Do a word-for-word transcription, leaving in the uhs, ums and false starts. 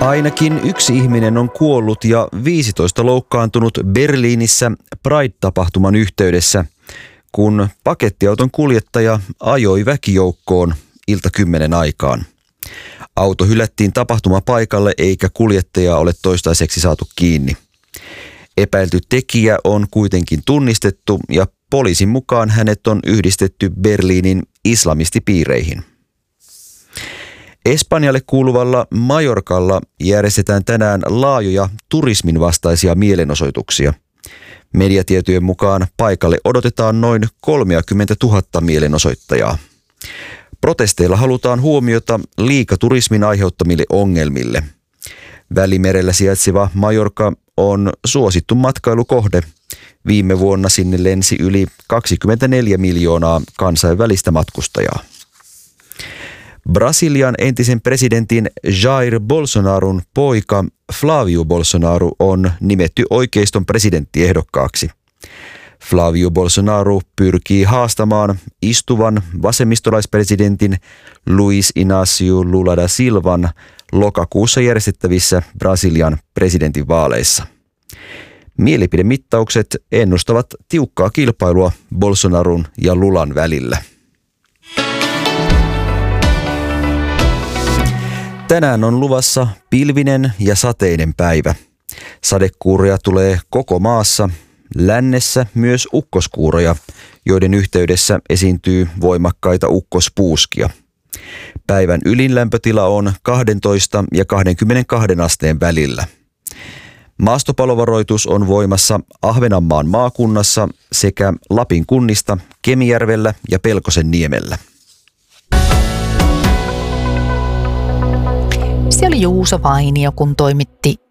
Ainakin yksi ihminen on kuollut ja viisitoista loukkaantunut Berliinissä Pride-tapahtuman yhteydessä, kun pakettiauton kuljettaja ajoi väkijoukkoon ilta kymmenen aikaan. Auto hylättiin tapahtumapaikalle eikä kuljettajaa ole toistaiseksi saatu kiinni. Epäilty tekijä on kuitenkin tunnistettu ja poliisin mukaan hänet on yhdistetty Berliinin islamistipiireihin. Espanjalle kuuluvalla Majorkalla järjestetään tänään laajoja turismin vastaisia mielenosoituksia. Mediatietojen mukaan paikalle odotetaan noin kolmekymmentätuhatta mielenosoittajaa. Protesteilla halutaan huomiota liikaturismin aiheuttamille ongelmille. Välimerellä sijaitseva Majorka on suosittu matkailukohde. Viime vuonna sinne lensi yli kaksikymmentäneljä miljoonaa kansainvälistä matkustajaa. Brasilian entisen presidentin Jair Bolsonaron poika Flavio Bolsonaro on nimetty oikeiston presidenttiehdokkaaksi. Flavio Bolsonaro pyrkii haastamaan istuvan vasemmistolaispresidentin Luiz Inácio Lula da Silvan lokakuussa järjestettävissä Brasilian presidentinvaaleissa. Mielipidemittaukset ennustavat tiukkaa kilpailua Bolsonaron ja Lulan välillä. Tänään on luvassa pilvinen ja sateinen päivä. Sadekuuroja tulee koko maassa, lännessä myös ukkoskuuroja, joiden yhteydessä esiintyy voimakkaita ukkospuuskia. Päivän ylinlämpötila on kaksitoista ja kaksikymmentäkaksi asteen välillä. Maastopalovaroitus on voimassa Ahvenanmaan maakunnassa sekä Lapin kunnista Kemijärvellä ja Pelkosenniemellä. Se oli Juuso Vainio, kun toimitti